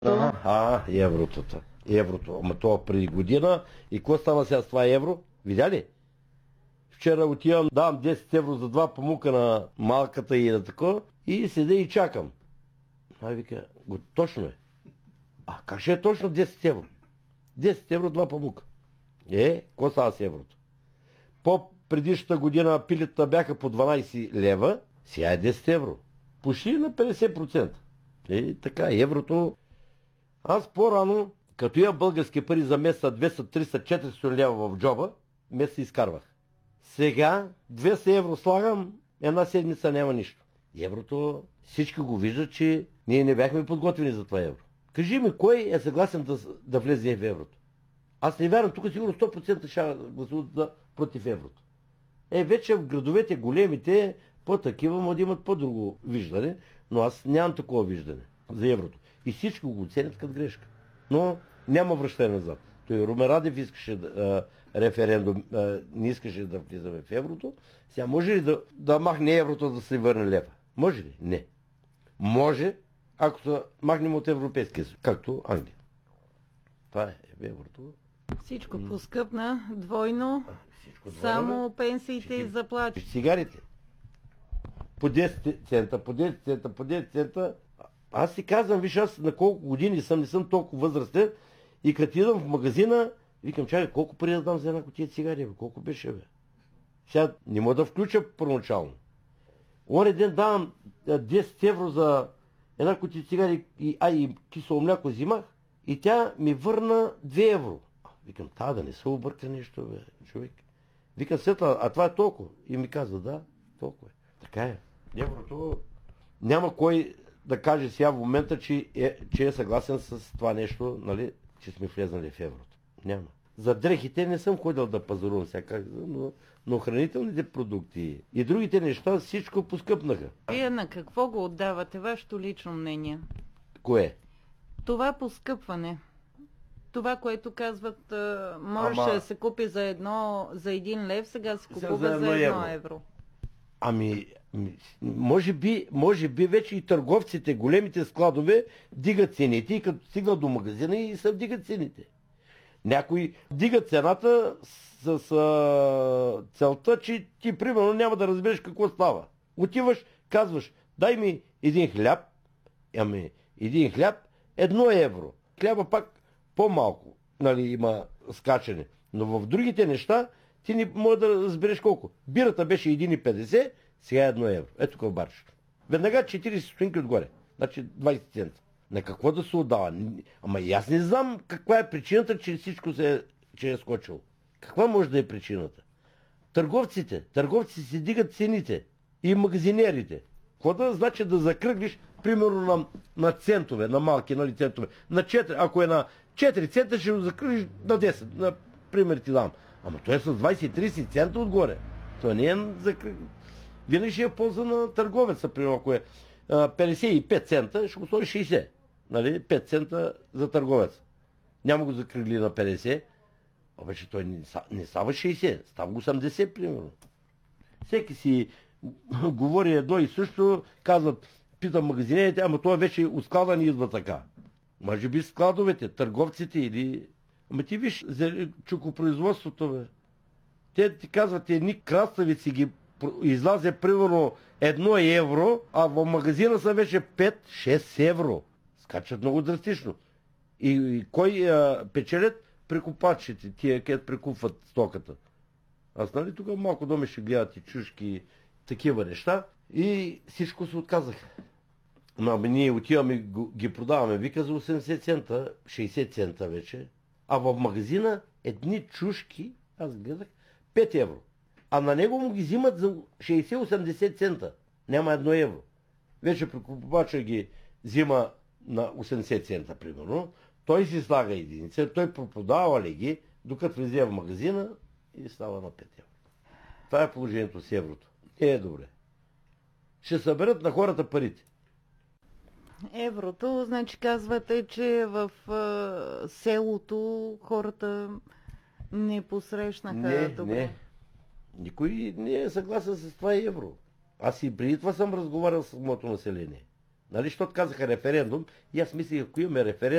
Еврото. Еврото. Ама това преди година. И какво става сега с това евро? Видя ли? Вчера отивам, давам 10 евро за два памука на малката и на такова и седя и чакам. Вика, точно е. Как ще е точно 10 евро? 10 евро два памука. Какво става с еврото? По предишната година пилета бяха по 12 лева, сега е 10 евро. Почти на 50%. Така, еврото. Аз по-рано, като имам български пари за месеца 200, 300, 400 лева в джоба, месеца изкарвах. Сега 200 евро слагам, една седмица няма нищо. Еврото, всички го виждат, че ние не бяхме подготвени за това евро. Кажи ми, кой е съгласен да влезе в еврото? Аз не вярвам, тук сигурно 100% ще гласуват против еврото. Вече в градовете големите, по-такива, може да имат по-друго виждане, но аз нямам такова виждане за еврото. И всички го оценят като грешка. Но няма връщане назад. Той Румен Радев искаше референдум, не искаше да влизаме в еврото. Сега може ли да махне еврото да се върне лева? Може ли? Не. Може, ако се махнем от Европейския съюз, както Англия. Това е еврото. Всичко поскъпна двойно, само пенсиите и заплати. Цигарите. По 10 цента, по 10 цента, по 10 цента. Аз си казвам, виж, аз на колко години съм, не съм толкова възрастен и като идвам в магазина, викам, чакай, колко пари да дам за една кутия цигари, колко беше, бе? Сега не мога да включа първоначално. Оня ден давам 10 евро за една кутия цигари и кисело мляко взимах и тя ми върна 2 евро. Викам, да не се обърка нещо, бе, човек. Викам, Светла, това е толкова. И ми казва, да, толкова е. Така е. Еврото няма кой да каже сега в момента, че е съгласен с това нещо, нали, че сме влезнали в еврото. Няма. За дрехите не съм ходил да пазарувам всяка, но хранителните продукти и другите неща всичко поскъпнаха. Вие на какво го отдавате, вашето лично мнение? Кое? Това поскъпване. Това, което казват, можеше да се купи за 1 лев, сега се купува за 1 евро. Може би вече и търговците, големите складове дигат цените и като стигнат до магазина и се вдигат цените. Някои дигат цената с целта, че ти примерно няма да разбереш какво става. Отиваш, казваш, дай ми един хляб, един хляб, 1 евро. Хляба пак по-малко, нали, има скачане. Но в другите неща ти не може да разбереш колко. Бирата беше 1,50, сега е 1 евро. Ето тук в барш. Веднага 40 стотинки отгоре. Значи 20 цента. На какво да се отдава? Ама и аз не знам каква е причината, че всичко е скочило. Каква може да е причината? Търговци си дигат цените. И магазинерите. Какво да значи да закръглиш, примерно на центове, на малки, нали, центове. На 4, ако е на 4 цента, ще го закръглиш на 10. На пример ти дам. Ама той е с 20-30 цента отгоре. Това не е закръглиш. Винаги ще е в полза на търговеца, примерно, ако е 55 цента, ще го сложи 60. Нали? 5 цента за търговец. Няма го закръгли на 50. Обаче той не става 60, става 80, примерно. Всеки си говори едно и също, казват, питам магазинерите, ама това вече от склада ни идва така. Може би складовете, търговците или... Ама ти виж, за чукопроизводството, бе. Те ти казват, едни краставици ги излазе примерно 1 евро, а в магазина са вече 5-6 евро. Скачат много драстично. И кой печелят? Прекупачите, тия, където прекупват стоката. Аз нали тук малко доме ще гледат и чушки, такива неща и всичко се отказаха. Но ние отиваме ги продаваме, вика за 80 цента, 60 цента вече, а в магазина едни чушки, аз гледах, 5 евро. А на него му ги взимат за 60-80 цента. Няма 1 евро. Вече прекупача ги взима на 80 цента, примерно. Той си слага единица, той продава ли ги, докато влезе в магазина и става на 5 евро. Това е положението с еврото. Не е добре. Ще съберат на хората парите. Еврото, значи казвате, че в селото хората не посрещнаха добре. Не. Никой не е съгласен с това евро. Аз и преди това съм разговарял с моето население. Нали, защото казаха референдум и аз мислих, ако имаме референдум,